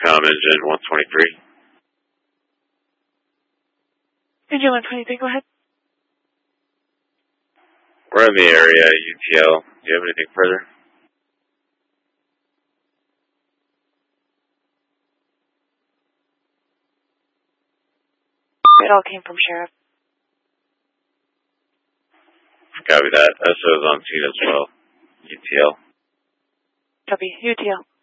com engine 123. Engine 123, go ahead. We're in the area, UTL. Do you have anything further? It all came from Sheriff. Copy that. SO is on scene as well. UTL. Copy. UTL.